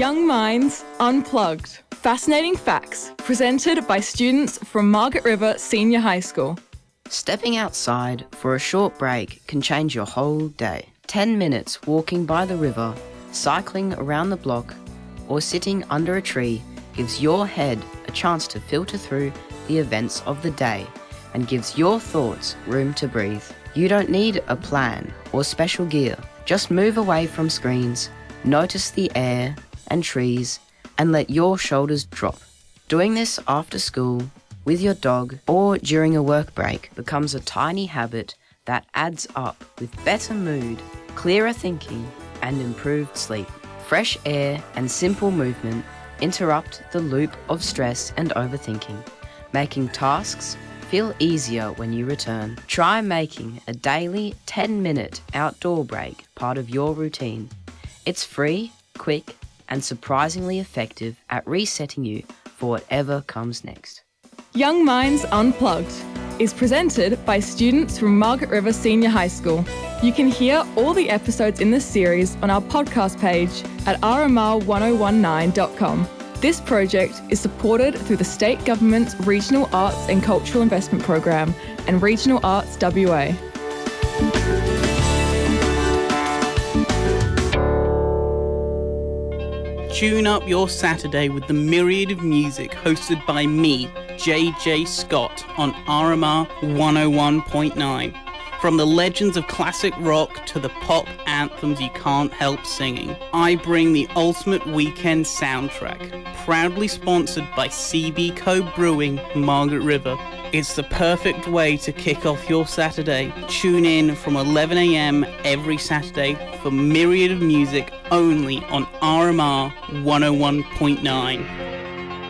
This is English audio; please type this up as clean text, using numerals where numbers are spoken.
Young Minds Unplugged. Fascinating facts presented by students from Margaret River Senior High School. Stepping outside for a short break can change your whole day. 10 minutes walking by the river, cycling around the block, or sitting under a tree gives your head a chance to filter through the events of the day and gives your thoughts room to breathe. You don't need a plan or special gear. Just move away from screens, notice the air and trees, and let your shoulders drop. Doing this after school, with your dog, or during a work break becomes a tiny habit that adds up with better mood, clearer thinking, and improved sleep. Fresh air and simple movement interrupt the loop of stress and overthinking, making tasks feel easier when you return. Try making a daily 10-minute outdoor break part of your routine. It's free, quick, and surprisingly effective at resetting you for whatever comes next. Young Minds Unplugged is presented by students from Margaret River Senior High School. You can hear all the episodes in this series on our podcast page at rmr1019.com. This project is supported through the State Government's Regional Arts and Cultural Investment Program and Regional Arts WA. Tune up your Saturday with the myriad of music hosted by me, JJ Scott, on RMR 101.9. From the legends of classic rock to the pop anthems you can't help singing, I bring the ultimate weekend soundtrack, proudly sponsored by CB Co Brewing, Margaret River. It's the perfect way to kick off your Saturday. Tune in from 11 a.m. every Saturday for myriad of music only on RMR 101.9.